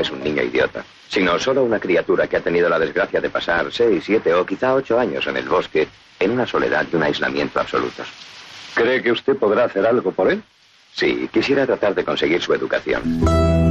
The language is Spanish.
es un niño idiota, sino solo una criatura que ha tenido la desgracia de pasar 6, 7 o quizá 8 años en el bosque, en una soledad y un aislamiento absolutos. ¿Cree que usted podrá hacer algo por él? Sí, quisiera tratar de conseguir su educación.